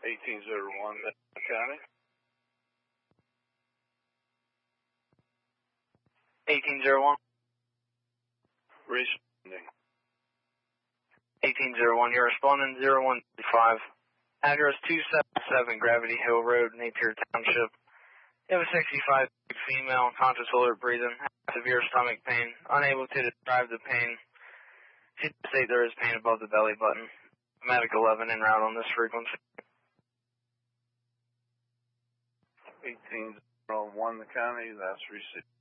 1801, County. 1801. Responding. 1801, you're responding 0135. Address 277 Gravity Hill Road, Napier Township. You have a 65 female, conscious alert breathing, severe stomach pain, unable to describe the pain. She states there is pain above the belly button. Medic 11 en route on this frequency. 1801, the county, that's received.